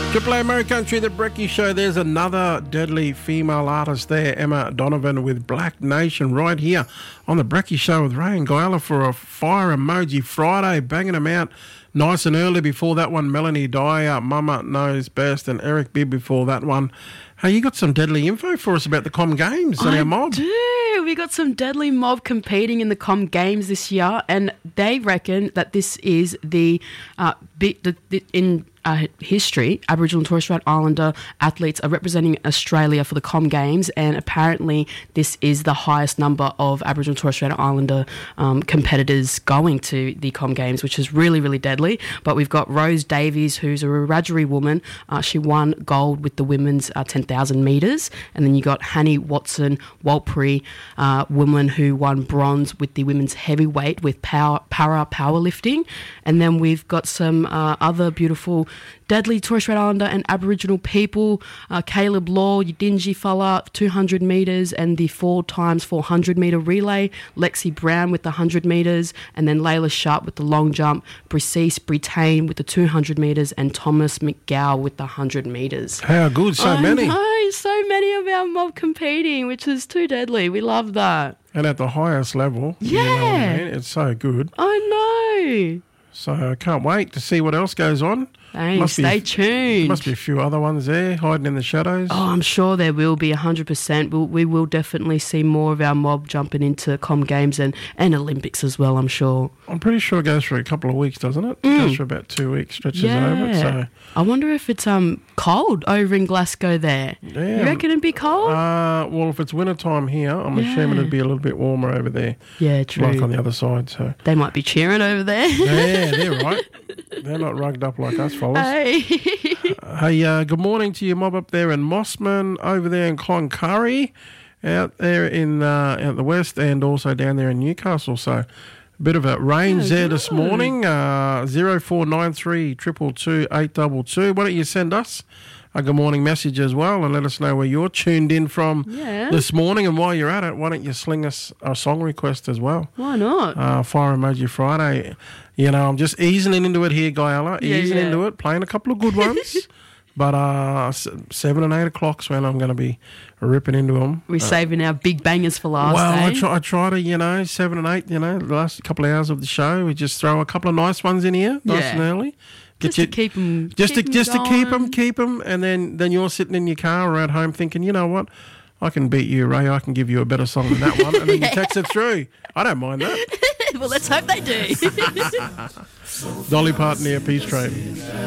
Triple A American Country, the Brecky Show. There's another deadly female artist there, Emma Donovan with Black Nation, right here on the Brecky Show with Ray and Guyla for a Fire Emoji Friday, banging them out nice and early. Before that one, Melanie Dyer, Mama Knows Best, and Eric Bibb before that one. Hey, you got some deadly info for us about the Com Games and our mob? I do. We got some deadly mob competing in the Com Games this year, and they reckon that this is in history, Aboriginal and Torres Strait Islander athletes are representing Australia for the Com Games, and apparently this is the highest number of Aboriginal and Torres Strait Islander competitors going to the Com Games, which is really, really deadly. But we've got Rose Davies, who's a Wiradjuri woman. She won gold with the women's 10,000 metres. And then you got Hanni Watson Walpri, woman who won bronze with the women's heavyweight with powerlifting. And then we've got some other beautiful deadly Torres Strait Islander and Aboriginal people, Caleb Law, Yidinji fella, 200 metres, and the 4x400 metre relay, Lexi Brown with the 100 metres, and then Layla Sharp with the long jump, Briseis Brittain with the 200 metres, and Thomas McGow with the 100 metres. How good, so many. So many of our mob competing, which is too deadly. We love that. And at the highest level. Yeah. You know what I mean? It's so good. I know. So I can't wait to see what else goes on. Hey, stay tuned. There must be a few other ones there hiding in the shadows. Oh, I'm sure there will be 100%. We will definitely see more of our mob jumping into Com Games and Olympics as well, I'm sure. I'm pretty sure it goes for a couple of weeks, doesn't it? It goes for about 2 weeks, stretches over. So I wonder if it's cold over in Glasgow there. Yeah. You reckon it'd be cold? Well, if it's winter time here, I'm assuming it'd be a little bit warmer over there. Yeah, true. Like on the other side. So they might be cheering over there. Yeah, they're right. They're not rugged up like us, fellas. Hey. Hey, good morning to your mob up there in Mossman, over there in Cloncurry, out there in out the west, and also down there in Newcastle. So a bit of a range there this morning. 0493 222 822. Why don't you send us a good morning message as well and let us know where you're tuned in from this morning. And while you're at it, why don't you sling us a song request as well? Why not? Fire Emoji Friday. You know, I'm just easing into it here, Guyla. Easing into it, playing a couple of good ones. But 7 and 8 o'clock's when I'm going to be ripping into them. We're saving our big bangers for last. Well, I try to, 7 and 8, the last couple of hours of the show, we just throw a couple of nice ones in here, nice and early. Just to keep them Just to keep them, and then you're sitting in your car or at home thinking, you know what, I can beat you, Ray. I can give you a better song than that one. And then you text it through. I don't mind that. Well, let's hope they do. Dolly Parton here, Peace Train.